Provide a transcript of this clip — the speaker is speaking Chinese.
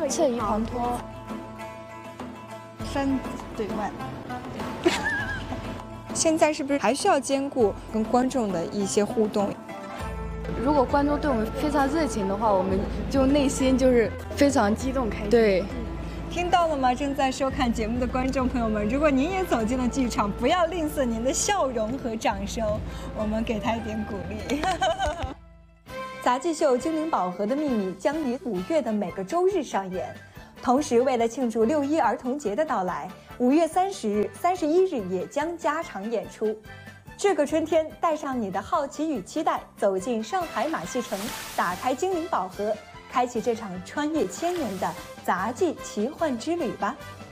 侧翼旁托， 山对万。 现在是不是还需要兼顾跟观众的一些互动？ 如果观众对我们非常热情的话，我们就内心就是非常激动开心。对。 听到了吗？正在收看节目的观众朋友们，如果您也走进了剧场，不要吝啬您的笑容和掌声，我们给他一点鼓励。杂技秀《精灵宝盒的秘密》将于5月的每个周日上演。同时，为了庆祝6·1儿童节的到来，5月30日、31日也将加场演出。这个春天，带上你的好奇与期待，走进上海马戏城，打开精灵宝盒，开启这场穿越千年的杂技奇幻之旅吧。